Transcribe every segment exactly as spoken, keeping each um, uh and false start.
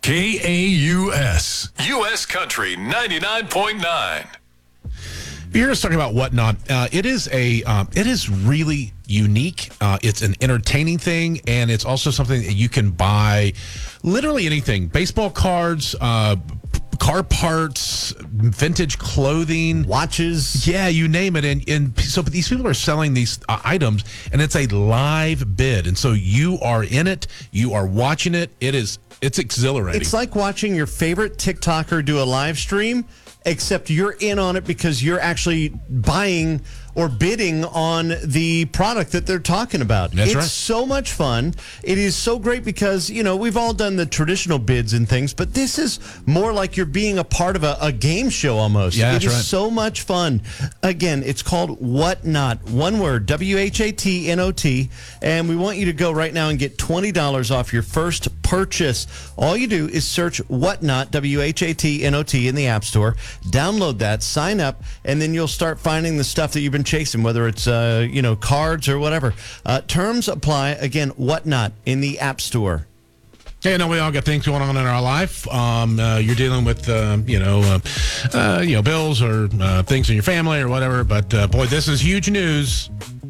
K A U S, U S Country ninety-nine point nine. You're just talking about Whatnot. Uh, it is a, um, it is really unique. Uh, it's an entertaining thing, and it's also something that you can buy literally anything. Baseball cards, uh, car parts, vintage clothing. Watches. Yeah, you name it. And, and so these people are selling these uh, items, and it's a live bid. And so you are in it. You are watching it. It is, it's exhilarating. It's like watching your favorite TikToker do a live stream, except you're in on it because you're actually buying or bidding on the product that they're talking about. That's it's right. so much fun. It is so great because, you know, we've all done the traditional bids and things, but this is more like you're being a part of a, a game show almost. Yeah, it that's is right. so much fun. Again, it's called Whatnot. One word, W H A T N O T. And we want you to go right now and get twenty dollars off your first purchase. All you do is search Whatnot, W H A T N O T, in the App Store. Download that, sign up, and then you'll start finding the stuff that you've been chasing, whether it's, uh, you know, cards or whatever. Uh, terms apply. Again, Whatnot in the App Store. Hey, I know we all got things going on in our life. Um, uh, you're dealing with, uh, you know, uh, uh, you know, bills or uh, things in your family or whatever. But uh, boy, this is huge news.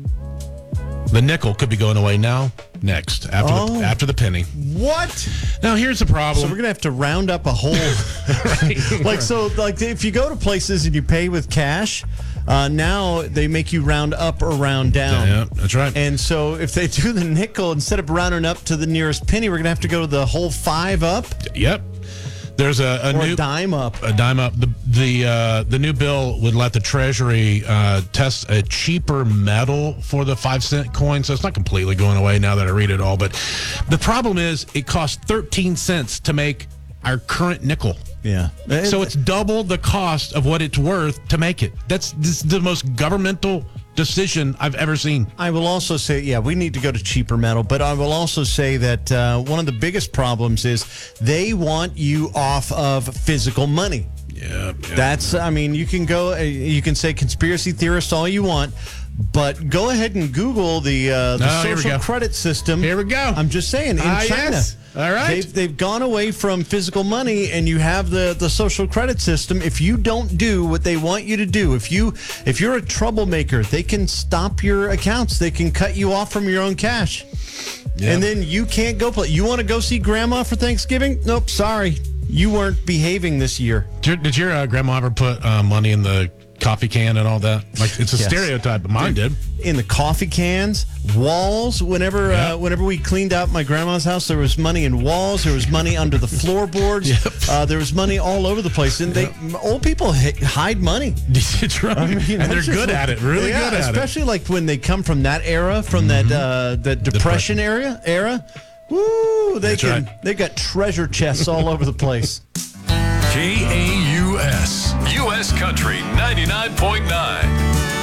The nickel could be going away now, next, after Oh. the, after the penny. What? Now, here's the problem. So we're gonna have to round up a whole, like so, like if you go to places and you pay with cash, uh, now they make you round up or round down. Yeah, that's right. And so if they do the nickel, instead of rounding up to the nearest penny, we're gonna have to go to the whole five up Yep. There's a, a or new a dime up. a dime up. The the uh, the new bill would let the Treasury uh, test a cheaper metal for the five cent coin, so it's not completely going away now that I read it all. But the problem is, it costs thirteen cents to make our current nickel. Yeah. So it's double the cost of what it's worth to make it. That's this is the most governmental decision I've ever seen. I will also say, yeah, we need to go to cheaper metal, but I will also say that uh, one of the biggest problems is they want you off of physical money. Yeah, yeah. That's, I mean, you can go, uh, you can say conspiracy theorist all you want, but go ahead and Google the, uh, the Oh, here we social go. credit system. Here we go. I'm just saying, in Ah, China. yes. All right. They've, they've gone away from physical money, and you have the, the social credit system. If you don't do what they want you to do, if you if you're a troublemaker, they can stop your accounts. They can cut you off from your own cash. Yeah. And then you can't go play. You want to go see grandma for Thanksgiving? Nope, sorry. You weren't behaving this year. Did your, did your uh, grandma ever put uh, money in the coffee can and all that? Like, it's a Yes. stereotype, but mine did. In the coffee cans, walls. Whenever Yeah. uh, whenever we cleaned out my grandma's house, there was money in walls. There was money under the floorboards. Yep. Uh, there was money all over the place. And they old people hi- hide money. It's right. I mean, and they're that's just good like- at it, really yeah, good at it. especially like when they come from that era, from that uh, that depression area era. Woo! They That's can. right. They got treasure chests all over the place. K A U S, U S Country ninety-nine point nine.